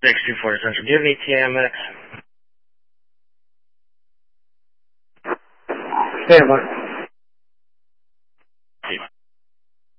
624 Central. Do you have any TMX? Stand by.